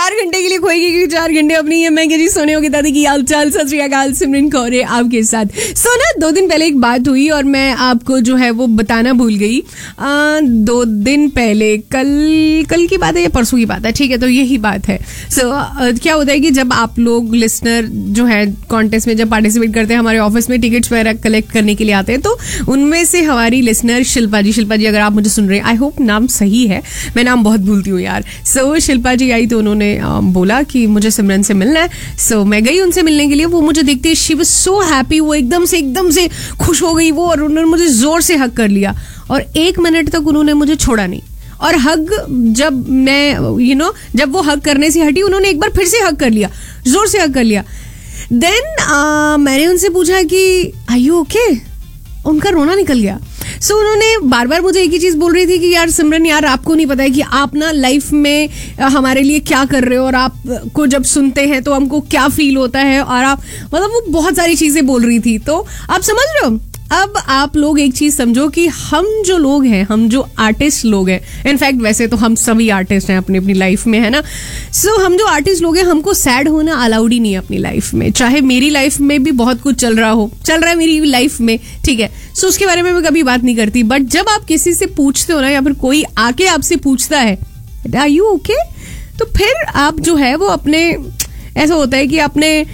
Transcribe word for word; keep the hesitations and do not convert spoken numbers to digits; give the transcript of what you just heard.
चार घंटे के लिए खोएगी क्योंकि चार घंटे अपनी है। मैं जी सोने होगी दादी की हाल चाल, सत श्री अकाल, सिमरन कौर है आपके साथ। सो ना दो दिन पहले एक बात हुई और मैं आपको जो है वो बताना भूल गई। आ, दो दिन पहले, कल कल की बात है या परसों की बात है, ठीक है, तो यही बात है। सो so, क्या होता है कि जब आप लोग लिसनर जो है कॉन्टेस्ट में जब पार्टिसिपेट करते हैं, हमारे ऑफिस में टिकट्स वगैरह कलेक्ट करने के लिए आते हैं, तो उनमें से हमारी लिसनर शिल्पा जी, शिल्पा जी अगर आप मुझे सुन रहे हैं, आई होप नाम सही है, मैं नाम बहुत भूलती हूँ यार। सो so, शिल्पा जी आई तो उन्होंने बोला कि मुझे सिमरन से मिलना है। सो so, मैं गई उनसे मिलने के लिए। वो मुझे देखते ही शी वाज सो हैप्पी, वो एकदम से एकदम से खुश हो गई वो, और उन्होंने मुझे जोर से हग कर लिया और एक मिनट तक उन्होंने मुझे छोड़ा नहीं। और हग जब मैं यू you नो know, जब वो हग करने से हटी, उन्होंने एक बार फिर से हग कर लिया, जोर से हग कर लिया। देन uh, मैंने उनसे पूछा कि आर यू ओके? उनका रोना निकल गया। सो so, उन्होंने बार बार मुझे एक ही चीज बोल रही थी कि यार सिमरन, यार आपको नहीं पता है कि आप ना लाइफ में हमारे लिए क्या कर रहे हो, और आपको जब सुनते हैं तो हमको क्या फील होता है, और आप मतलब वो बहुत सारी चीजें बोल रही थी। तो आप समझ रहे हो, अब आप लोग एक चीज समझो कि हम जो लोग हैं, हम जो आर्टिस्ट लोग हैं, इनफैक्ट वैसे तो हम सभी आर्टिस्ट हैं अपनी अपनी लाइफ में, है ना। सो so, हम जो आर्टिस्ट लोग हैं, हमको सैड होना अलाउड ही नहीं है अपनी लाइफ में। चाहे मेरी लाइफ में भी बहुत कुछ चल रहा हो, चल रहा है मेरी लाइफ में, ठीक है, सो so, उसके बारे में मैं कभी बात नहीं करती। बट जब आप किसी से पूछते हो ना, या फिर कोई आके आपसे पूछता है आर यू ओके, तो फिर आप जो है वो अपने, ऐसा होता है कि अपने